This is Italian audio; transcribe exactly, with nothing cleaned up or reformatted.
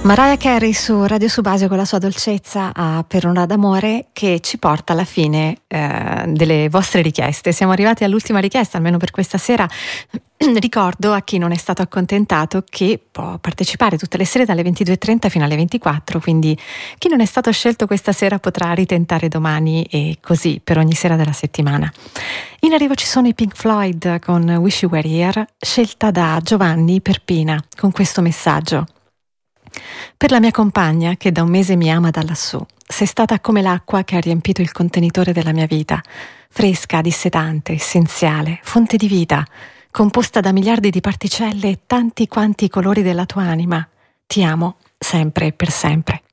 Mariah Carey su Radio Subasio con la sua dolcezza a Per un'ora d'amore, che ci porta alla fine eh, delle vostre richieste. Siamo arrivati all'ultima richiesta, almeno per questa sera. Ricordo a chi non è stato accontentato che può partecipare tutte le sere dalle ventidue e trenta fino alle ventiquattro, quindi chi non è stato scelto questa sera potrà ritentare domani, e così per ogni sera della settimana. In arrivo ci sono i Pink Floyd con Wish You Were Here, scelta da Giovanni Perpina con questo messaggio. Per la mia compagna che da un mese mi ama da lassù, sei stata come l'acqua che ha riempito il contenitore della mia vita, fresca, dissetante, essenziale, fonte di vita, composta da miliardi di particelle e tanti quanti i colori della tua anima. Ti amo sempre e per sempre.